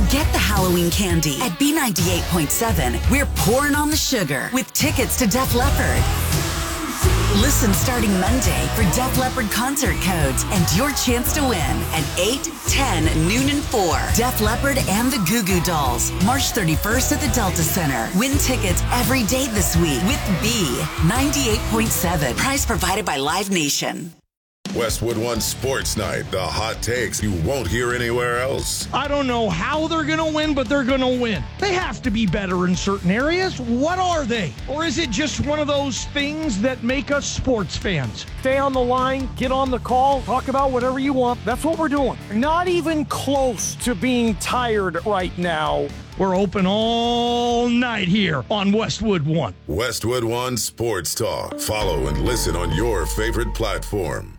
Forget the Halloween candy. At B98.7, we're pouring on the sugar with tickets to Def Leppard. Listen starting Monday for Def Leppard concert codes and your chance to win at 8, 10, noon, and 4. Def Leppard and the Goo Goo Dolls. March 31st at the Delta Center. Win tickets every day this week with B98.7. Prize provided by Live Nation. Westwood One Sports Night, the hot takes you won't hear anywhere else. I don't know how they're going to win, but they're going to win. They have to be better in certain areas. What are they? Or is it just one of those things that make us sports fans? Stay on the line, get on the call, talk about whatever you want. That's what we're doing. Not even close to being tired right now. We're open all night here on Westwood One. Westwood One Sports Talk. Follow and listen on your favorite platform.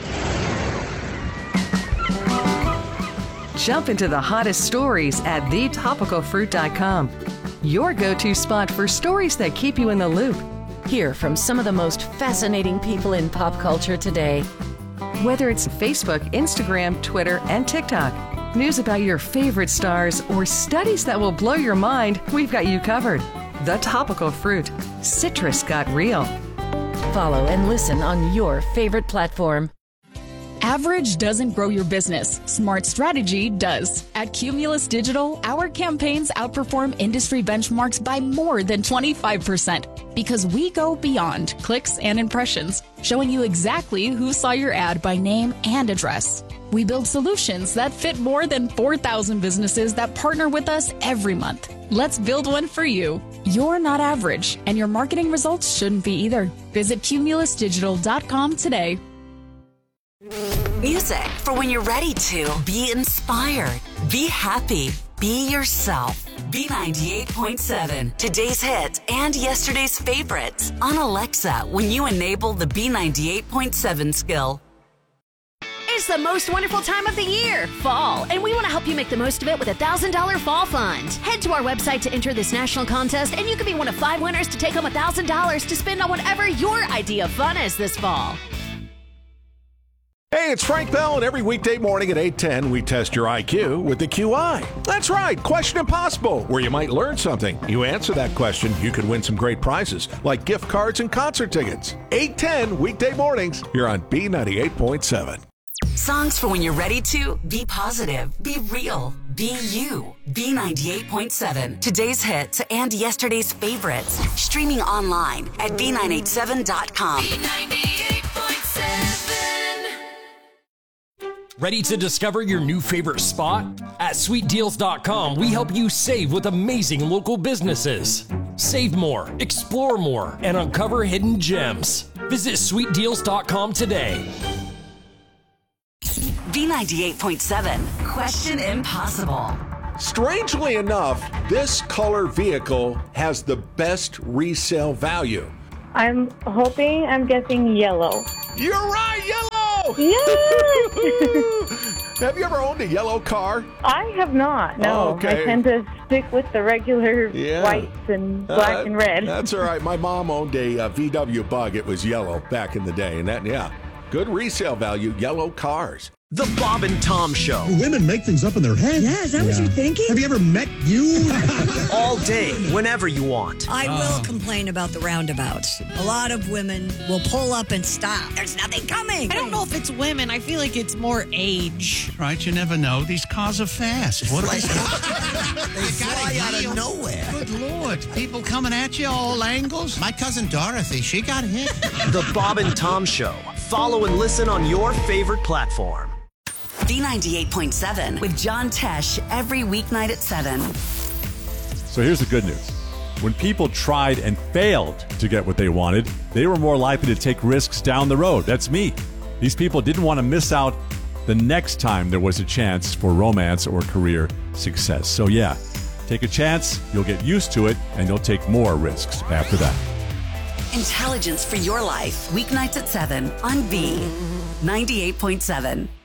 Jump into the hottest stories at thetopicalfruit.com. Your go-to spot for stories that keep you in the loop. Hear from some of the most fascinating people in pop culture today. Whether it's Facebook, Instagram, Twitter, and TikTok, news about your favorite stars, or studies that will blow your mind, we've got you covered. The Topical Fruit. Citrus got real. Follow and listen on your favorite platform. Average doesn't grow your business. Smart strategy does. At Cumulus Digital, our campaigns outperform industry benchmarks by more than 25% because we go beyond clicks and impressions, showing you exactly who saw your ad by name and address. We build solutions that fit more than 4,000 businesses that partner with us every month. Let's build one for you. You're not average, and your marketing results shouldn't be either. Visit cumulusdigital.com today. Music for when you're ready to be inspired, be happy, be yourself. B98.7, today's hits and yesterday's favorites on Alexa when you enable the B98.7 skill. It's the most wonderful time of the year, fall, and we want to help you make the most of it with a $1,000 fall fund. Head to our website to enter this national contest, and you can be one of 5 winners to take home $1,000 to spend on whatever your idea of fun is this fall. Hey, it's Frank Bell, and every weekday morning at 8:10, we test your IQ with the QI. That's right, Question Impossible, where you might learn something. You answer that question, you could win some great prizes, like gift cards and concert tickets. 8:10, weekday mornings, here on B98.7. Songs for when you're ready to be positive, be real, be you. B98.7, today's hits and yesterday's favorites. Streaming online at B987.com. B98.7. Ready to discover your new favorite spot? At SweetDeals.com, we help you save with amazing local businesses. Save more, explore more, and uncover hidden gems. Visit SweetDeals.com today. B98.7, Question Impossible. Strangely enough, this color vehicle has the best resale value. I'm guessing yellow. You're right, yellow! Yes! Have you ever owned a yellow car? I have not, no. Oh, okay. I tend to stick with the regular whites and black and red. That's all right. My mom owned a VW Bug. It was yellow back in the day. And good resale value, yellow cars. The Bob and Tom Show. Women make things up in their head. Yeah, is that what you're thinking? Have you ever met you? All day, whenever you want. I will complain about the roundabouts. A lot of women will pull up and stop. There's nothing coming. I don't know if it's women. I feel like it's more age. Right, you never know. These cars are fast. What they fly out of nowhere. Good Lord. People coming at you all angles. My cousin Dorothy, she got hit. The Bob and Tom Show. Follow and listen on your favorite platform. B98.7 with John Tesh every weeknight at 7. So here's the good news. When people tried and failed to get what they wanted, they were more likely to take risks down the road. That's me. These people didn't want to miss out the next time there was a chance for romance or career success. So yeah, take a chance, you'll get used to it, and you'll take more risks after that. Intelligence for your life, weeknights at 7 on B98.7.